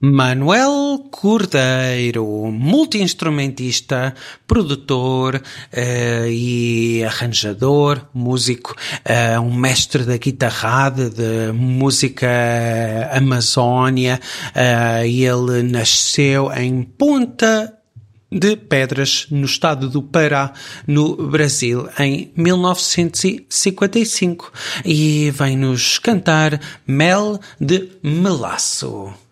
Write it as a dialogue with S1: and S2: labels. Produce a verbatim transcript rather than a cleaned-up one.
S1: Manuel Cordeiro, multi-instrumentista, produtor uh, e arranjador, músico, uh, um mestre da guitarrada, de música amazónia. Uh, ele nasceu em Ponta de Pedras, no estado do Pará, no Brasil, em mil novecentos e cinquenta e cinco, e vem-nos cantar Mel de Melaço.